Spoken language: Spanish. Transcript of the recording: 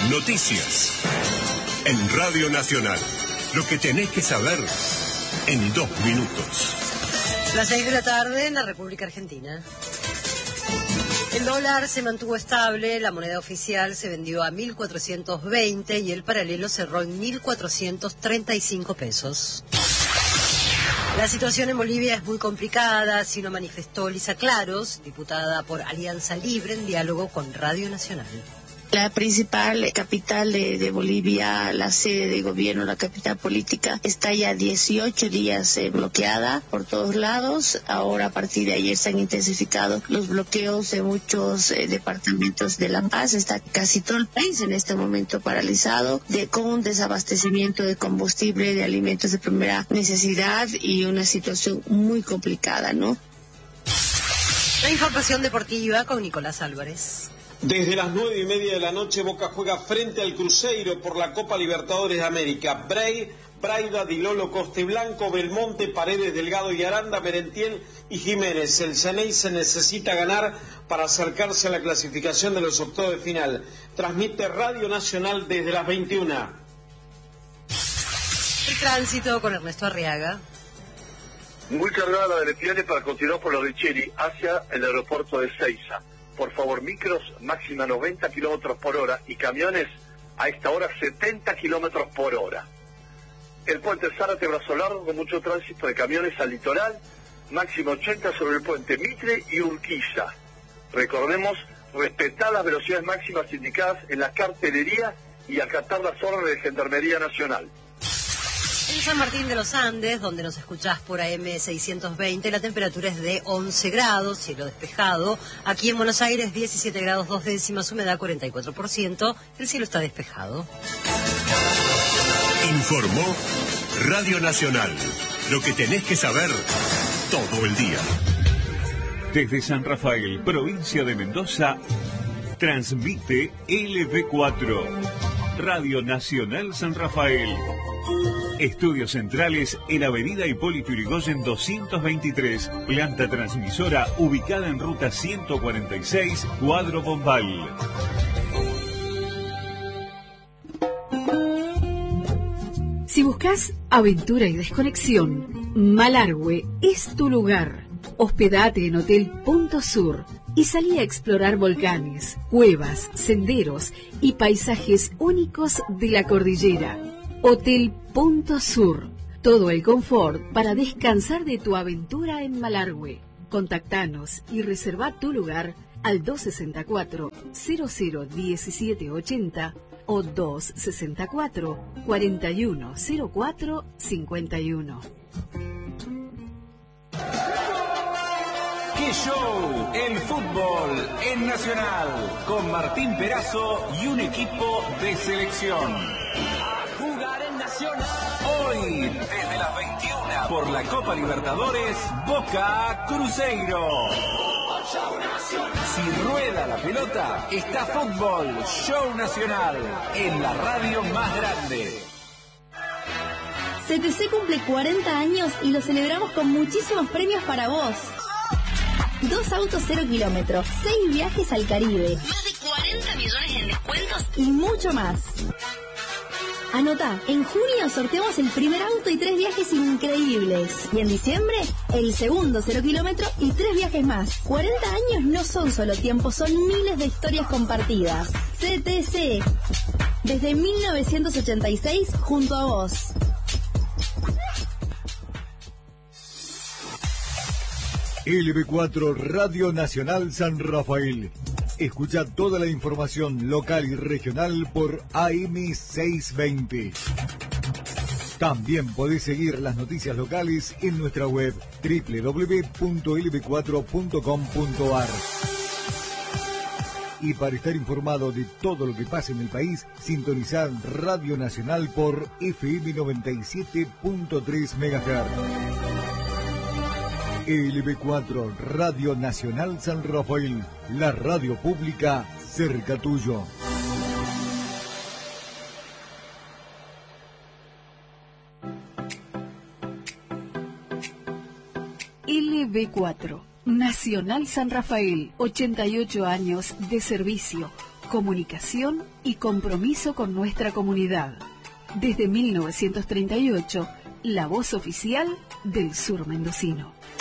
Noticias. En Radio Nacional. Lo que tenés que saber en 2 minutos. Las 6 de la tarde en la República Argentina. El dólar se mantuvo estable, la moneda oficial se vendió a 1.420 y el paralelo cerró en 1.435 pesos. La situación en Bolivia es muy complicada, así lo manifestó Lisa Claros, diputada por Alianza Libre, en diálogo con Radio Nacional. La principal capital de Bolivia, la sede de gobierno, la capital política, está ya 18 días bloqueada por todos lados. Ahora, a partir de ayer, se han intensificado los bloqueos en muchos departamentos de La Paz. Está casi todo el país en este momento paralizado, con un desabastecimiento de combustible, de alimentos de primera necesidad y una situación muy complicada, ¿no? La información deportiva con Nicolás Álvarez. Desde las 9:30 de la noche, Boca juega frente al Cruzeiro por la Copa Libertadores de América. Braida, Dilolo, Costeblanco, Belmonte, Paredes, Delgado y Aranda, Merentiel y Jiménez. El Ceneice necesita ganar para acercarse a la clasificación de los octavos de final. Transmite Radio Nacional desde las 21. El tránsito con Ernesto Arriaga. Muy cargada la de Lepiane para continuar por los Richeri hacia el aeropuerto de Seiza. Por favor, micros máxima 90 kilómetros por hora y camiones a esta hora 70 kilómetros por hora. El puente Zárate Brazo Largo con mucho tránsito de camiones al litoral, máximo 80 sobre el puente Mitre y Urquiza. Recordemos, respetar las velocidades máximas indicadas en la cartelería y acatar las órdenes de Gendarmería Nacional. En San Martín de los Andes, donde nos escuchás por AM 620, la temperatura es de 11 grados, cielo despejado. Aquí en Buenos Aires, 17 grados 2 décimas, humedad 44%, el cielo está despejado. Informó Radio Nacional. Lo que tenés que saber todo el día. Desde San Rafael, provincia de Mendoza, transmite LB4, Radio Nacional San Rafael. Estudios centrales en Avenida Hipólito Yrigoyen 223, planta transmisora ubicada en ruta 146, Cuadro Bombal. Si buscas aventura y desconexión, Malargüe es tu lugar. Hospedate en Hotel Punto Sur y salí a explorar volcanes, cuevas, senderos y paisajes únicos de la cordillera. Hotel Punto Sur. Todo el confort para descansar de tu aventura en Malargüe. Contactanos y reserva tu lugar al 264-001780 o 264-410451. ¡Qué show! El fútbol en Nacional, con Martín Perazo y un equipo de selección. Jugar en Nacional. Hoy, desde las 21, por la Copa Libertadores, Boca Cruzeiro. Si rueda la pelota, está fútbol, show nacional, en la radio más grande. CTC cumple 40 años y lo celebramos con muchísimos premios para vos. 2 autos 0 kilómetros, 6 viajes al Caribe, más de 40 millones en descuentos y mucho más. Anotá, en junio sorteamos el primer auto y 3 viajes increíbles. Y en diciembre, el segundo 0 kilómetro y 3 viajes más. 40 años no son solo tiempo, son miles de historias compartidas. CTC, desde 1986, junto a vos. LB4 Radio Nacional San Rafael. Escucha toda la información local y regional por AM620. También podés seguir las noticias locales en nuestra web www.lb4.com.ar. Y para estar informado de todo lo que pasa en el país, sintonizar Radio Nacional por FM 97.3 MHz. LB4 Radio Nacional San Rafael, la radio pública cerca tuyo. LB4 Nacional San Rafael, 88 años de servicio, comunicación y compromiso con nuestra comunidad. Desde 1938, la voz oficial del sur mendocino.